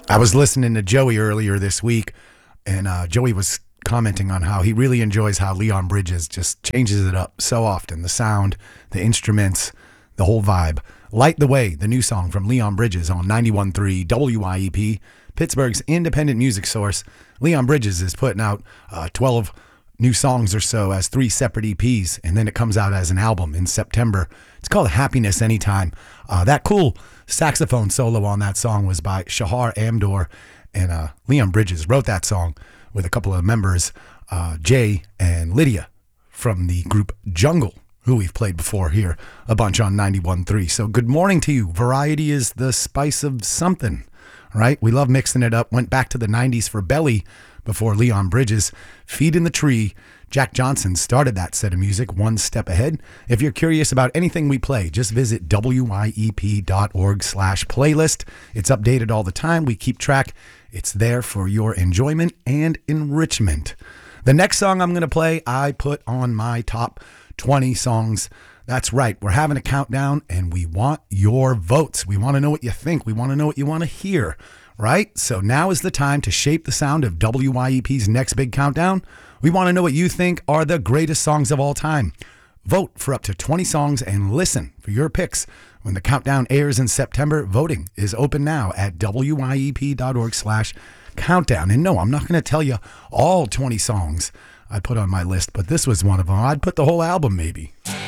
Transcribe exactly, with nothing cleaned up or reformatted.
I was listening to Joey earlier this week, and uh, Joey was commenting on how he really enjoys how Leon Bridges just changes it up so often. The sound, the instruments, the whole vibe. Light the Way, the new song from Leon Bridges on ninety-one point three W I E P, Pittsburgh's independent music source. Leon Bridges is putting out uh, twelve new songs or so as three separate E Ps, and then it comes out as an album in September. It's called Happiness Anytime. Uh, that cool saxophone solo on that song was by Shahar Amdor, and uh, Leon Bridges wrote that song with a couple of members, uh, Jay and Lydia from the group Jungle, who we've played before here a bunch on ninety-one point three. So good morning to you. Variety is the spice of something, right? We love mixing it up. Went back to the nineties for Belly before Leon Bridges. Feet in the Tree. Jack Johnson started that set of music one step ahead. If you're curious about anything we play, just visit W I E P dot org slash playlist. It's updated all the time. We keep track. It's there for your enjoyment and enrichment. The next song I'm going to play, I put on my top twenty songs. That's right. We're having a countdown, and we want your votes. We want to know what you think. We want to know what you want to hear, right? So now is the time to shape the sound of W I E P's next big countdown. We want to know what you think are the greatest songs of all time. Vote for up to twenty songs and listen for your picks. When the countdown airs in September, voting is open now at W I E P dot org slash countdown. And no, I'm not going to tell you all twenty songs I put on my list, but this was one of them. I'd put the whole album maybe.